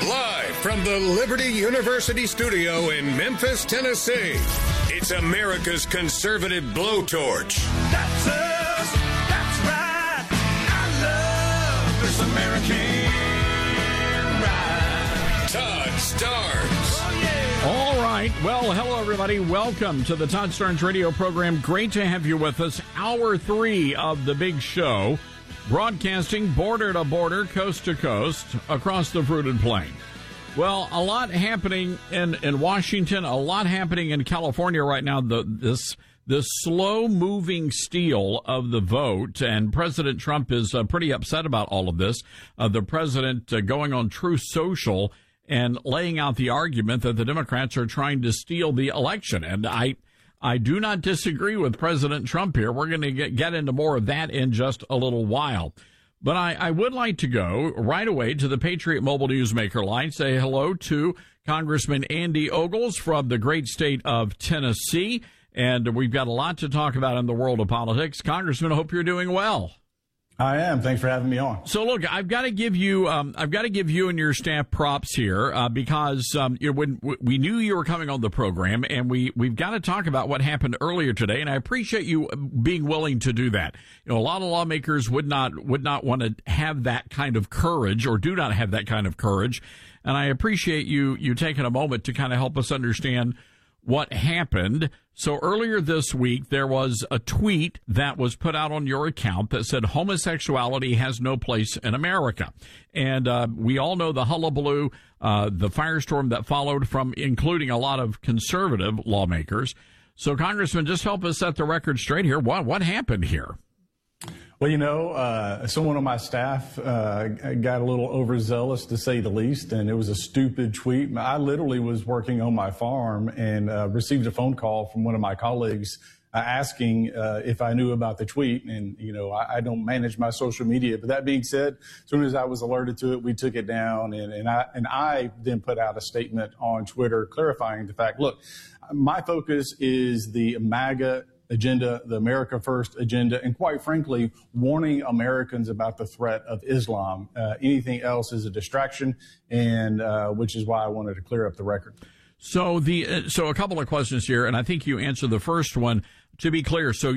Live from the Liberty University studio in Memphis, Tennessee, it's America's conservative blowtorch. That's us. That's right. I love this American ride. Todd Starnes. Oh, yeah. All right. Well, hello, everybody. Welcome to the Todd Starnes radio program. Great to have you with us. Hour 3 of the big show. Broadcasting border to border, coast to coast, across the fruited plain. Well, a lot happening in Washington, a lot happening in California right now. This slow-moving steal of the vote, and President Trump is pretty upset about all of this. The president going on Truth Social and laying out the argument that the Democrats are trying to steal the election. And I do not disagree with President Trump here. We're going to get into more of that in just a little while. But I would like to go right away to the Patriot Mobile Newsmaker line, say hello to Congressman Andy Ogles from the great state of Tennessee. And we've got a lot to talk about in the world of politics. Congressman, I hope you're doing well. I am. Thanks for having me on. So, look, I've got to give you and your staff props here because when we knew you were coming on the program, and we've got to talk about what happened earlier today. And I appreciate you being willing to do that. You know, a lot of lawmakers would not want to have that kind of courage, or do not have that kind of courage. And I appreciate you taking a moment to kind of help us understand what happened. So earlier this week, there was a tweet that was put out on your account that said homosexuality has no place in America. And we all know the hullabaloo, the firestorm that followed from including a lot of conservative lawmakers. So, Congressman, just help us set the record straight here. What happened here? Well, you know, someone on my staff got a little overzealous, to say the least, and it was a stupid tweet. I literally was working on my farm and received a phone call from one of my colleagues asking if I knew about the tweet. And, you know, I don't manage my social media. But that being said, as soon as I was alerted to it, we took it down. And I then put out a statement on Twitter clarifying the fact, look, my focus is the MAGA agenda, the America First agenda, and quite frankly, warning Americans about the threat of Islam. Anything else is a distraction, and which is why I wanted to clear up the record. So a couple of questions here, and I think you answered the first one. To be clear, so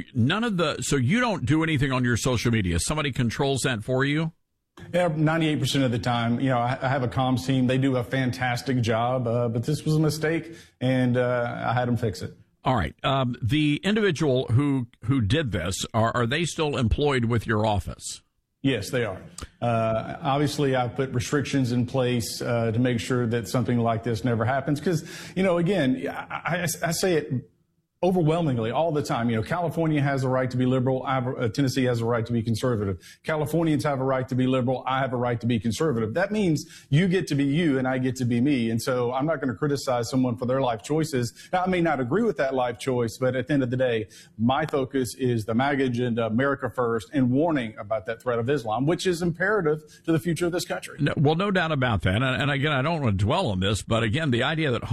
you don't do anything on your social media. Somebody controls that for you? Yeah, 98% of the time. You know, I have a comms team. They do a fantastic job, but this was a mistake, and I had them fix it. All right. The individual who did this, are they still employed with your office? Yes, they are. Obviously, I've put restrictions in place to make sure that something like this never happens. Because, you know, again, I say it overwhelmingly all the time. You know, California has a right to be liberal. Tennessee has a right to be conservative. Californians have a right to be liberal. I have a right to be conservative. That means you get to be you and I get to be me. And so I'm not going to criticize someone for their life choices. Now, I may not agree with that life choice, but at the end of the day, my focus is the MAGA agenda, America First, and warning about that threat of Islam, which is imperative to the future of this country. Well, no doubt about that. And again, I don't want to dwell on this, but again, the idea that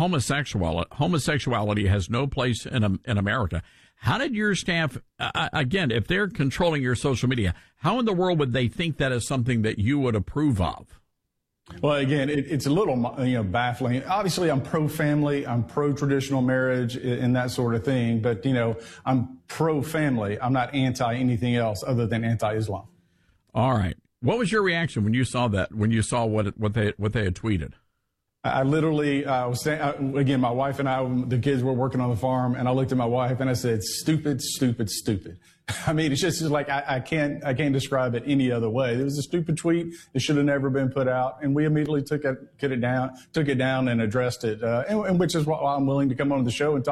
homosexuality has no place in America. How did your staff, again, if they're controlling your social media, how in the world would they think that is something that you would approve of? Well, again, it's a little, baffling. Obviously, I'm pro-family, I'm pro-traditional marriage and that sort of thing. But, you know, I'm pro-family. I'm not anti anything else other than anti-Islam. All right. What was your reaction when you saw that, when you saw what they had tweeted? I literally was saying, again, my wife and I, the kids were working on the farm, and I looked at my wife and I said, stupid, stupid, stupid. I mean, it's just like, I can't describe it any other way. It was a stupid tweet. It should have never been put out. And we immediately took it down and addressed it. And which is why I'm willing to come on the show and talk